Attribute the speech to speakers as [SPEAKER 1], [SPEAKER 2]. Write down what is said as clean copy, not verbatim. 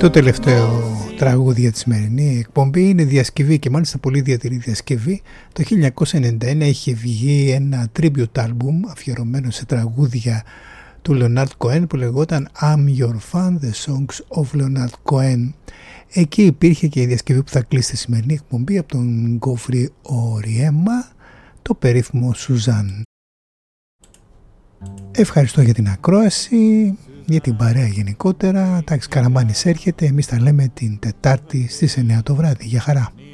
[SPEAKER 1] Το τελευταίο τραγούδι για τη σημερινή εκπομπή είναι διασκευή και μάλιστα πολύ ιδιαίτερη διασκευή. Το 1991 είχε βγει ένα tribute album αφιερωμένο σε τραγούδια του Leonard Cohen που λεγόταν I'm Your Fan, The Songs of Leonard Cohen. Εκεί υπήρχε και η διασκευή που θα κλείσει τη σημερινή εκπομπή από τον Γκόφρι Οριέμα, το περίφημο Σουζάν. Ευχαριστώ για την ακρόαση, για την παρέα γενικότερα. Τάξης Καραμάνης έρχεται, εμείς τα λέμε την Τετάρτη στις 9 το βράδυ. Για χαρά.